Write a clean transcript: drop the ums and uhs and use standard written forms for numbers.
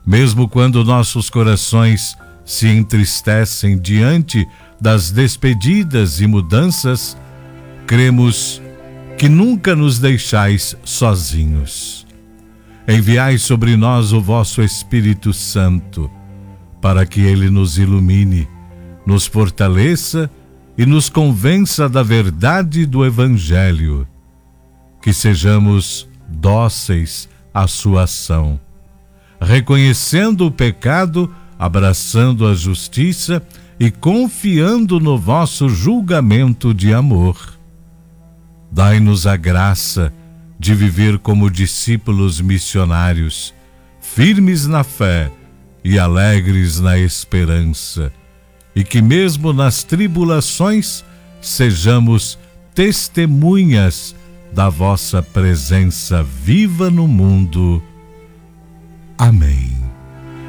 Mesmo quando nossos corações se entristecem diante das despedidas e mudanças, cremos que nunca nos deixais sozinhos. Enviai sobre nós o vosso Espírito Santo, para que ele nos ilumine, nos fortaleça e nos convença da verdade do Evangelho. Que sejamos dóceis à sua ação, reconhecendo o pecado, abraçando a justiça e confiando no vosso julgamento de amor. Dai-nos a graça de viver como discípulos missionários, firmes na fé e alegres na esperança, e que mesmo nas tribulações sejamos testemunhas da vossa presença viva no mundo. Amém.